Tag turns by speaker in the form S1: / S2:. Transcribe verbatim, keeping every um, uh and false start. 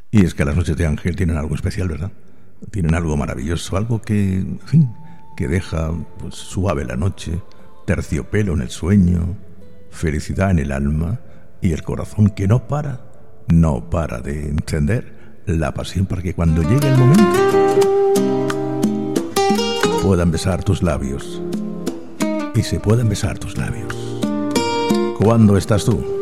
S1: Y es que las noches de Ángel tienen algo especial, ¿verdad? Tienen algo maravilloso, algo que, en fin, que deja pues, suave la noche, terciopelo en el sueño, felicidad en el alma y el corazón que no para, no para de encender la pasión para que cuando llegue el momento puedan besar tus labios y se puedan besar tus labios. ¿Cuándo estás tú?